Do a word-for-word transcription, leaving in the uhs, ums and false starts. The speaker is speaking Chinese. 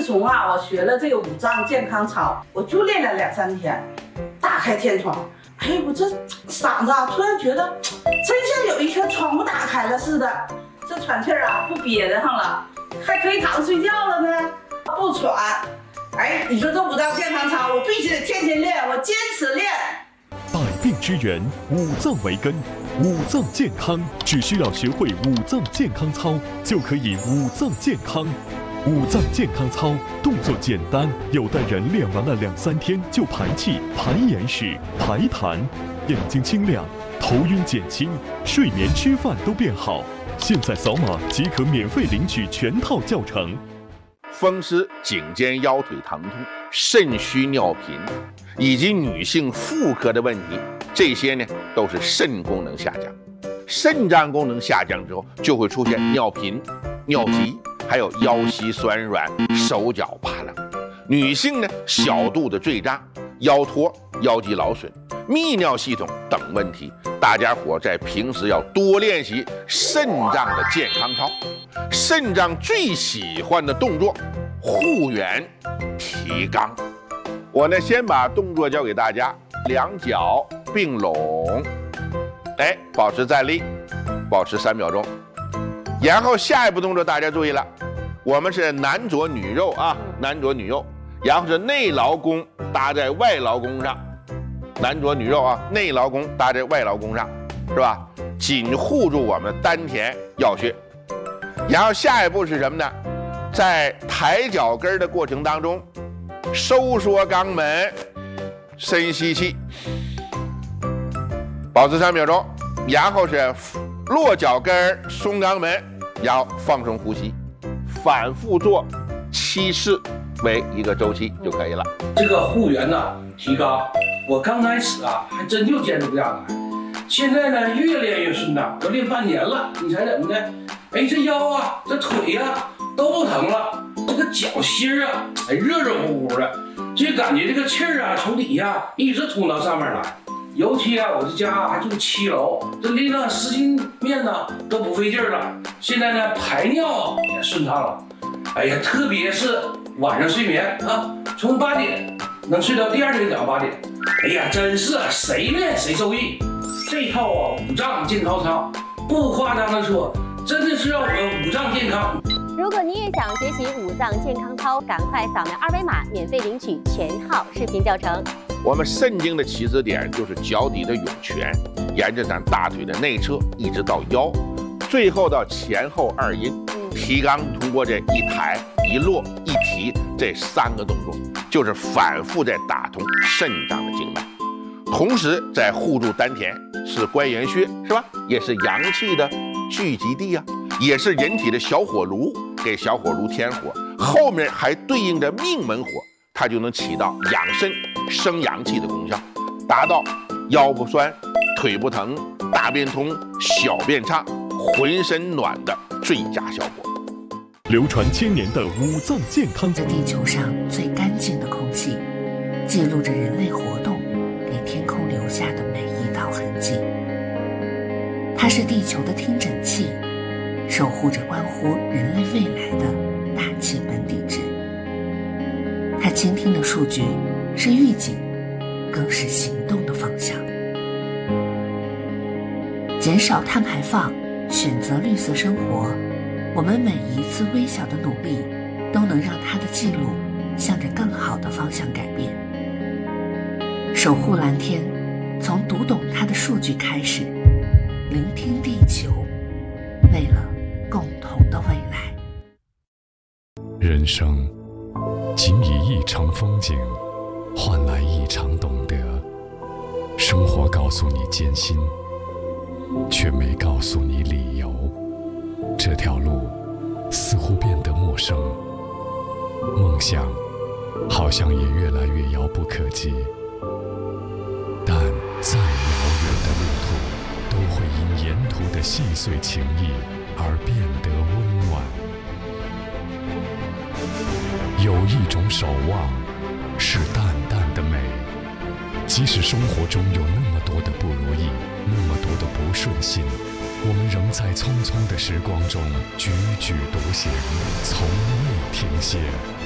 从啊我学了这个五脏健康操，我就练了两三天，打开天窗，哎，我这嗓子啊突然觉得真像有一颗窗户打开了似的，这喘气儿啊不憋得上了，还可以躺着睡觉了呢，不喘。哎，你说这五脏健康操，我必须得天天练，我坚持练。 百病之源，五脏为根，五脏健康只需要学会五脏健康操，就可以五脏健康。五脏健康操动作简单，有的人练完了两三天就排气、排眼屎、排痰，眼睛清亮，头晕减轻，睡眠、吃饭都变好。现在扫码即可免费领取全套教程。 风湿、颈肩腰腿疼痛、肾虚尿频，以及女性妇科的问题，这些呢都是肾功能下降。肾脏功能下降之后，就会出现尿频、尿急，还有腰膝酸软、手脚发冷。女性呢，小肚子坠胀、腰托、腰肌劳损、泌尿系统等问题，大家伙在平时要多练习肾脏的健康操。肾脏最喜欢的动作，护圆、提肛。我呢，先把动作教给大家，两脚并拢，哎，保持站立，保持三秒钟。然后下一步动作大家注意了，我们是男左女右啊，男左女右，然后是内劳宫搭在外劳宫上，男左女右啊，内劳宫搭在外劳宫上，是吧？紧护住我们丹田要穴。然后下一步是什么呢？在抬脚跟的过程当中，收缩肛门，深吸气，保持三秒钟，然后是落脚跟，松肛门，然后放松呼吸，反复做七次为一个周期就可以了。 这个护圆呢，提肛，我刚开始啊还真就坚持不下来，现在呢越练越顺当，都练半年了，你猜怎么的？哎，这腰啊，这腿呀、啊、都不疼了，这个脚心啊，哎热热乎乎的，就感觉这个气儿啊从底下一直通到上面来。尤其啊，我这家还住七楼，这拎了十斤面呢都不费劲了。现在呢排尿也顺畅了。哎呀，特别是晚上睡眠啊，从八点能睡到第二天早上八点。哎呀，真是谁练谁受益。这套啊五脏健康操，不夸张的说，真的是让我们五脏健康。 如果你也想学习五脏健康操，赶快扫描二维码，免费领取全套视频教程。 我们肾经的起止点就是脚底的涌泉，沿着咱大腿的内侧一直到腰，最后到前后二阴。提肛通过这一抬、一落、一提这三个动作，就是反复在打通肾脏的经脉，同时在护住丹田，是关元穴，是吧？也是阳气的聚集地啊，也是人体的小火炉，给小火炉添火，后面还对应着命门火，它就能起到养肾生阳气的功效，达到腰不酸、腿不疼、大便通、小便畅、浑身暖的最佳效果。 流传千年的五脏健康， 在地球上最干净的空气，记录着人类活动给天空留下的每一道痕迹。它是地球的听诊器，守护着关乎人类未来的大气本体质。它倾听的数据是预警，更是行动的方向。减少碳排放，选择绿色生活，我们每一次微小的努力，都能让它的记录向着更好的方向改变。守护蓝天，从读懂它的数据开始，聆听地球，为了共同的未来。 人生仅以一场风景换来一场懂得，生活告诉你艰辛，却没告诉你理由。这条路似乎变得陌生，梦想好像也越来越遥不可及。但再遥远的路途，都会因沿途的细碎情谊而变得温暖。有一种守望，是淡淡的美。即使生活中有那么多的不如意，那么多的不顺心，我们仍在匆匆的时光中踽踽独行，从未停歇。